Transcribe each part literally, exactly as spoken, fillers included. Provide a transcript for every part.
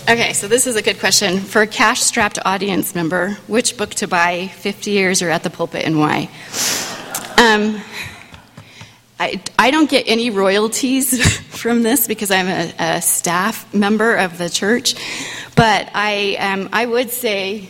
Okay, so this is a good question. For a cash-strapped audience member, which book to buy, fifty years or At the Pulpit, and why? Um, I, I don't get any royalties from this because I'm a, a staff member of the church, but I um, I would say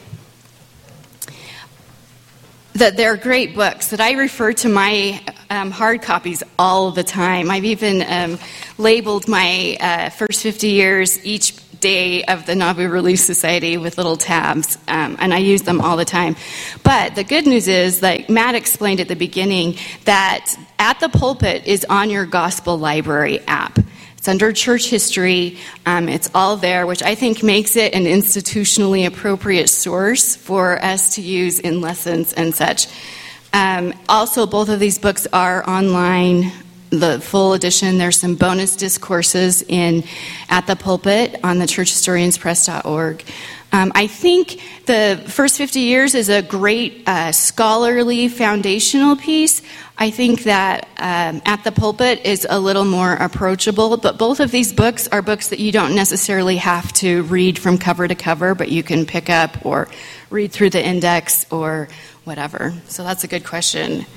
that they're great books, that I refer to my um, hard copies all the time. I've even um, labeled my uh, first fifty years each day of the Nauvoo Relief Society with little tabs, um, and I use them all the time. But the good news is, like Matt explained at the beginning, that At the Pulpit is on your Gospel Library app. It's under church history. Um, it's all there, which I think makes it an institutionally appropriate source for us to use in lessons and such. Um, also, both of these books are online. The full edition, there's some bonus discourses in At the Pulpit on the church historians press dot org. Um, I think the first fifty years is a great uh, scholarly foundational piece. I think that um, At the Pulpit is a little more approachable, but both of these books are books that you don't necessarily have to read from cover to cover, but you can pick up or read through the index or whatever. So that's a good question.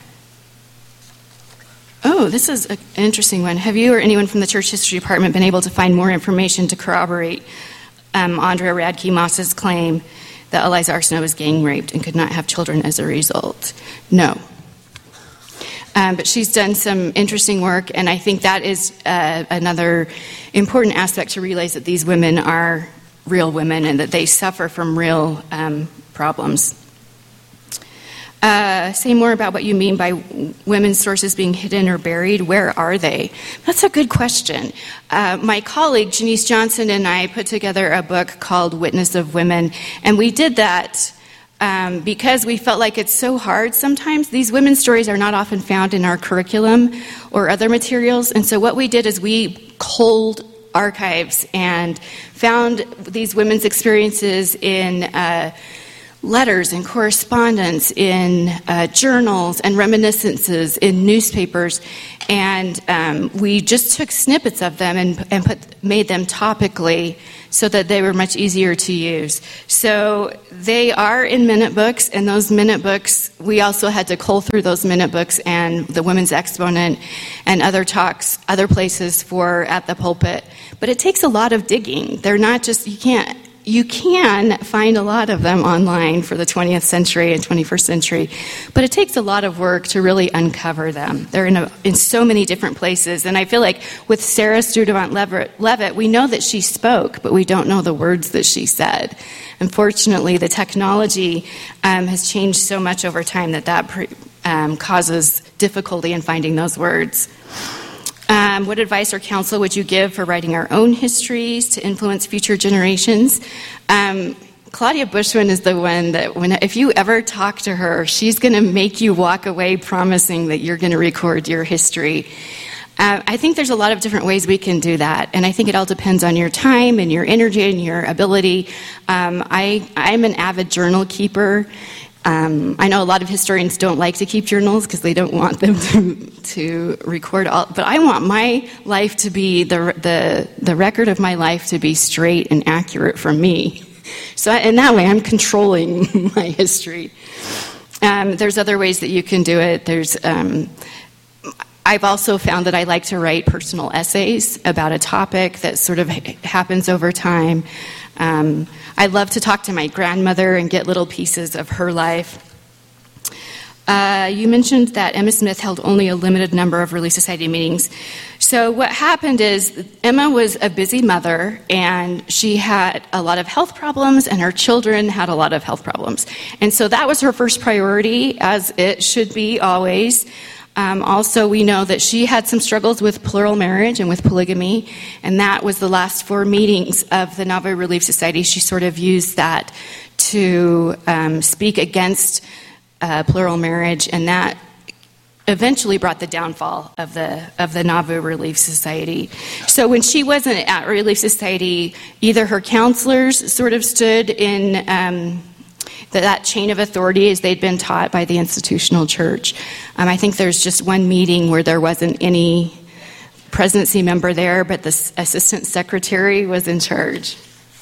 Oh, this is an interesting one. Have you or anyone from the church history department been able to find more information to corroborate um, Andrea Radke Moss's claim that Eliza Arsenault was gang raped and could not have children as a result? No. Um, but she's done some interesting work, and I think that is uh, another important aspect to realize that these women are real women and that they suffer from real um, problems. Uh, say more about what you mean by women's sources being hidden or buried. Where are they? That's a good question. Uh, my colleague, Janice Johnson, and I put together a book called Witness of Women, and we did that um, because we felt like it's so hard sometimes. These women's stories are not often found in our curriculum or other materials, and so what we did is we culled archives and found these women's experiences in uh, letters and correspondence, in uh, journals and reminiscences, in newspapers, and um, we just took snippets of them and, and put, made them topically so that they were much easier to use. So they are in minute books, and those minute books, we also had to cull through those minute books and the Women's Exponent and other talks, other places for At the Pulpit. But it takes a lot of digging. They're not just, you can't, You can find a lot of them online for the twentieth century and twenty-first century, but it takes a lot of work to really uncover them. They're in, a, in so many different places, and I feel like with Sarah Sturtevant Levitt, we know that she spoke, but we don't know the words that she said. Unfortunately, the technology um, has changed so much over time that that pre- um, causes difficulty in finding those words. Um, what advice or counsel would you give for writing our own histories to influence future generations? Um, Claudia Bushman is the one that, when if you ever talk to her, she's going to make you walk away promising that you're going to record your history. Uh, I think there's a lot of different ways we can do that, and I think it all depends on your time and your energy and your ability. Um, I, I'm an avid journal keeper. Um, I know a lot of historians don't like to keep journals because they don't want them to, to record all, but I want my life to be, the, the, the record of my life to be straight and accurate from me. So in that way, I'm controlling my history. Um, there's other ways that you can do it. There's, um, I've also found that I like to write personal essays about a topic that sort of happens over time. Um, I love to talk to my grandmother and get little pieces of her life. Uh, you mentioned that Emma Smith held only a limited number of Relief Society meetings. So what happened is Emma was a busy mother, and she had a lot of health problems, and her children had a lot of health problems. And so that was her first priority, as it should be always. Um, also, we know that she had some struggles with plural marriage and with polygamy, and that was the last four meetings of the Nauvoo Relief Society. She sort of used that to um, speak against uh, plural marriage, and that eventually brought the downfall of the of the Nauvoo Relief Society. So when she wasn't at Relief Society, either her counselors sort of stood in Um, That, that chain of authority as they'd been taught by the institutional church. Um, I think there's just one meeting where there wasn't any presidency member there, but the assistant secretary was in charge.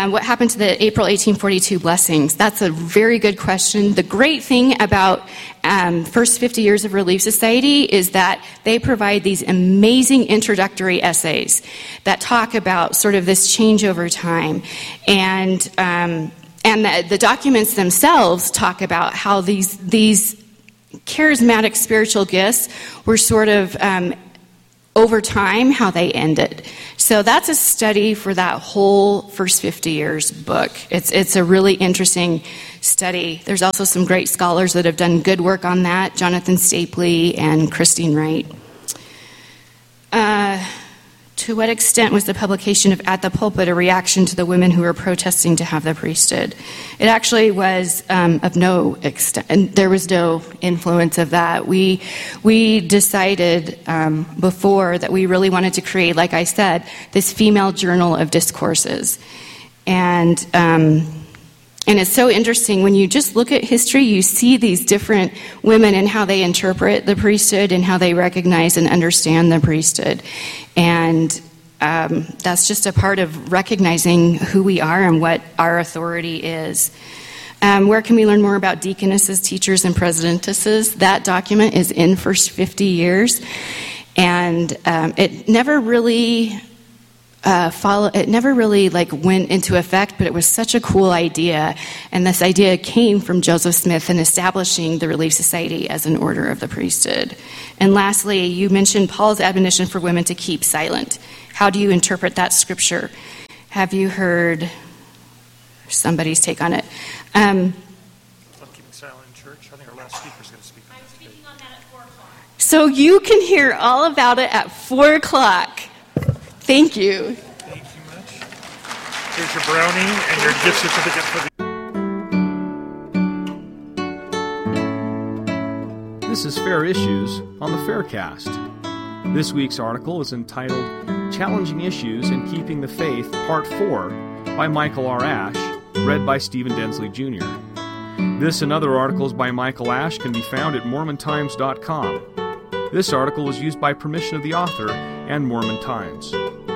Um, what happened to the April eighteen forty-two blessings? That's a very good question. The great thing about um, First fifty Years of Relief Society is that they provide these amazing introductory essays that talk about sort of this change over time. And um, and the, the documents themselves talk about how these, these charismatic spiritual gifts were sort of um, over time, how they ended. So that's a study for that whole First fifty Years book. It's it's a really interesting study. There's also some great scholars that have done good work on that, Jonathan Stapley and Christine Wright. Uh, to what extent was the publication of At the Pulpit a reaction to the women who were protesting to have the priesthood? It actually was um, of no extent, and there was no influence of that. We we decided um, before that we really wanted to create, like I said, this female journal of discourses. And um, and it's so interesting, when you just look at history, you see these different women and how they interpret the priesthood and how they recognize and understand the priesthood. And um, that's just a part of recognizing who we are and what our authority is. Um, where can we learn more about deaconesses, teachers, and presidentesses? That document is in First fifty Years. And um, it never really... Uh, follow, it never really like went into effect, but it was such a cool idea, and this idea came from Joseph Smith in establishing the Relief Society as an order of the priesthood. And lastly, you mentioned Paul's admonition for women to keep silent. How do you interpret that scripture? Have you heard somebody's take on it? Um, About keeping silent in church? I think our last speaker is going to speak on I'm that. speaking on that at four o'clock. so you can hear all about it at four o'clock. Thank you. Thank you much. Here's your brownie and your gift certificate for the... This is Fair Issues on the Faircast. This week's article is entitled Challenging Issues in Keeping the Faith, Part four, by Michael R. Ash, read by Stephen Densley Junior This and other articles by Michael Ash can be found at Mormon Times dot com. This article was used by permission of the author and Mormon Times.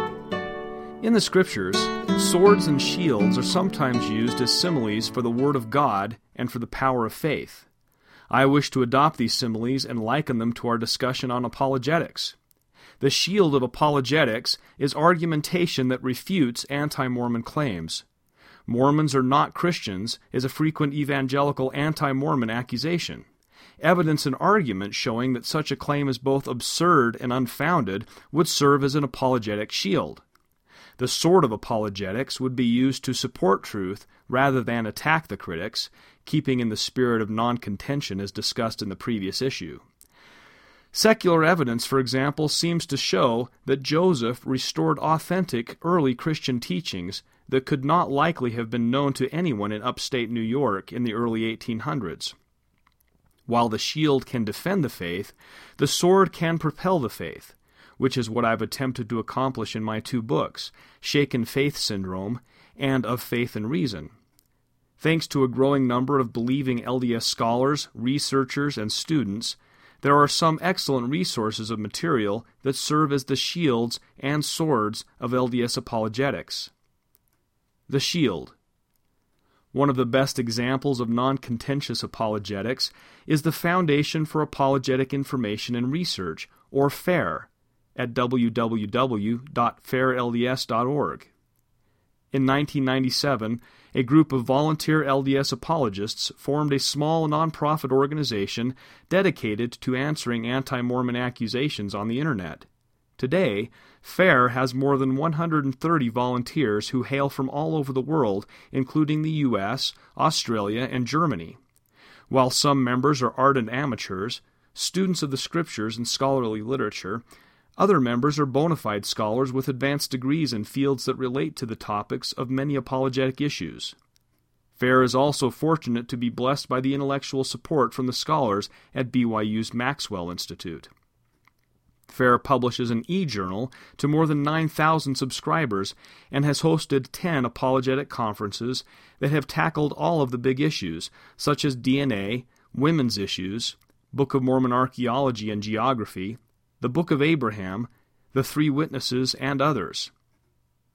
In the Scriptures, swords and shields are sometimes used as similes for the Word of God and for the power of faith. I wish to adopt these similes and liken them to our discussion on apologetics. The shield of apologetics is argumentation that refutes anti-Mormon claims. Mormons are not Christians is a frequent evangelical anti-Mormon accusation. Evidence and argument showing that such a claim is both absurd and unfounded would serve as an apologetic shield. The sword of apologetics would be used to support truth rather than attack the critics, keeping in the spirit of non-contention as discussed in the previous issue. Secular evidence, for example, seems to show that Joseph restored authentic early Christian teachings that could not likely have been known to anyone in upstate New York in the early eighteen hundreds. While the shield can defend the faith, the sword can propel the faith, which is what I've attempted to accomplish in my two books, Shaken Faith Syndrome and Of Faith and Reason. Thanks to a growing number of believing L D S scholars, researchers, and students, there are some excellent resources of material that serve as the shields and swords of L D S apologetics. The shield. One of the best examples of non-contentious apologetics is the Foundation for Apologetic Information and Research, or FAIR, at w w w dot fair l d s dot org. In nineteen ninety-seven, a group of volunteer L D S apologists formed a small nonprofit organization dedicated to answering anti-Mormon accusations on the Internet. Today, FAIR has more than one hundred thirty volunteers who hail from all over the world, including the U S, Australia, and Germany. While some members are ardent amateurs, students of the Scriptures and scholarly literature, other members are bona fide scholars with advanced degrees in fields that relate to the topics of many apologetic issues. FAIR is also fortunate to be blessed by the intellectual support from the scholars at B Y U's Maxwell Institute. FAIR publishes an e-journal to more than nine thousand subscribers and has hosted ten apologetic conferences that have tackled all of the big issues, such as D N A, women's issues, Book of Mormon archaeology and geography, the Book of Abraham, the Three Witnesses, and others.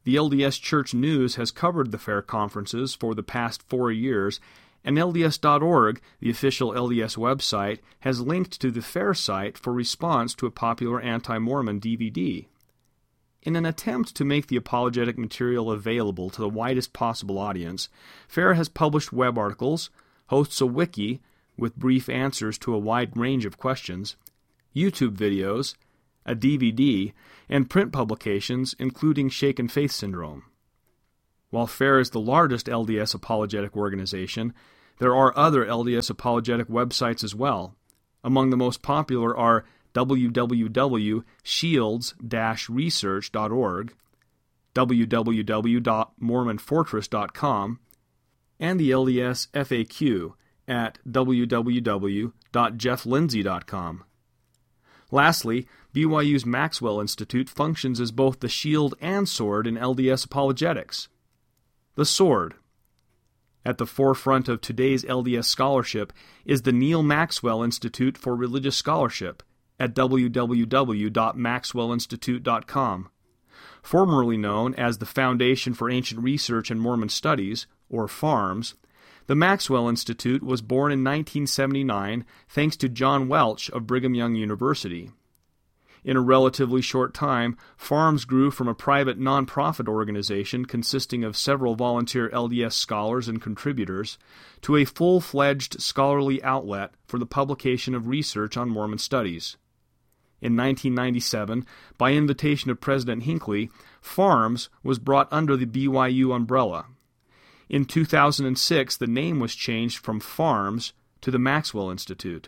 The L D S Church News has covered the FAIR conferences for the past four years, and L D S dot org, the official L D S website, has linked to the FAIR site for response to a popular anti-Mormon D V D. In an attempt to make the apologetic material available to the widest possible audience, FAIR has published web articles, hosts a wiki with brief answers to a wide range of questions, YouTube videos, a D V D, and print publications, including Shaken Faith Syndrome. While FAIR is the largest L D S apologetic organization, there are other L D S apologetic websites as well. Among the most popular are w w w dot shields dash research dot org, w w w dot mormon fortress dot com, and the L D S F A Q at w w w dot jeff lindsay dot com. Lastly, B Y U's Maxwell Institute functions as both the shield and sword in L D S apologetics. The sword. At the forefront of today's L D S scholarship is the Neal Maxwell Institute for Religious Scholarship at w w w dot maxwell institute dot com. Formerly known as the Foundation for Ancient Research and Mormon Studies, or FARMS, the Maxwell Institute was born in nineteen seventy-nine thanks to John Welch of Brigham Young University. In a relatively short time, FARMS grew from a private non-profit organization consisting of several volunteer L D S scholars and contributors to a full-fledged scholarly outlet for the publication of research on Mormon studies. In nineteen ninety-seven, by invitation of President Hinckley, FARMS was brought under the B Y U umbrella. In two thousand six, the name was changed from FARMS to the Maxwell Institute.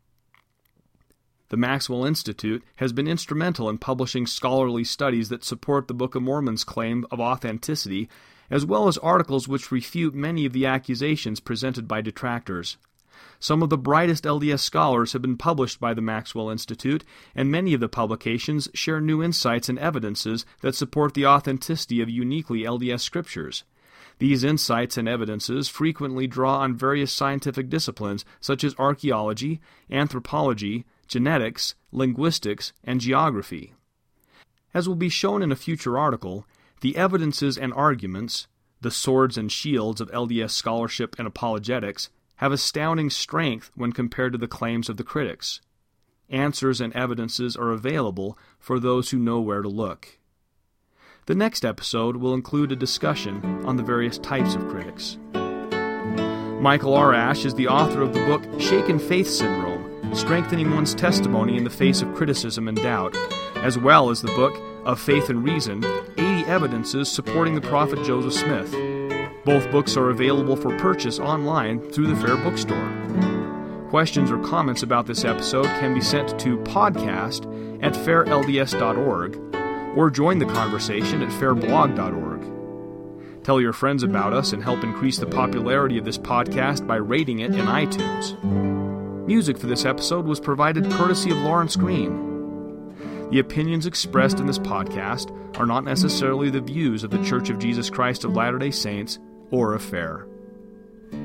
The Maxwell Institute has been instrumental in publishing scholarly studies that support the Book of Mormon's claim of authenticity, as well as articles which refute many of the accusations presented by detractors. Some of the brightest L D S scholars have been published by the Maxwell Institute, and many of the publications share new insights and evidences that support the authenticity of uniquely L D S scriptures. These insights and evidences frequently draw on various scientific disciplines such as archaeology, anthropology, genetics, linguistics, and geography. As will be shown in a future article, the evidences and arguments, the swords and shields of L D S scholarship and apologetics, have astounding strength when compared to the claims of the critics. Answers and evidences are available for those who know where to look. The next episode will include a discussion on the various types of critics. Michael R. Ash is the author of the book Shaken Faith Syndrome, Strengthening One's Testimony in the Face of Criticism and Doubt, as well as the book Of Faith and Reason, eighty Evidences Supporting the Prophet Joseph Smith. Both books are available for purchase online through the FAIR bookstore. Questions or comments about this episode can be sent to podcast at fair l d s dot org or join the conversation at fair blog dot org. Tell your friends about us and help increase the popularity of this podcast by rating it in iTunes. Music for this episode was provided courtesy of Lawrence Green. The opinions expressed in this podcast are not necessarily the views of the Church of Jesus Christ of Latter-day Saints or of FAIR.